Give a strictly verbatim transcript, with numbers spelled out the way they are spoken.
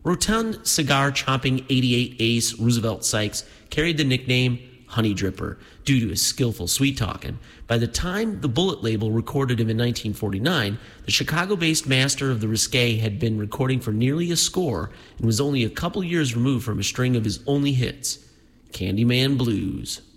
Rotund cigar-chomping eighty-eight ace Roosevelt Sykes carried the nickname Honey Dripper due to his skillful sweet-talking. By the time the Bullet label recorded him in nineteen forty-nine, the Chicago-based master of the risque had been recording for nearly a score and was only a couple years removed from a string of his only hits, Candyman Blues.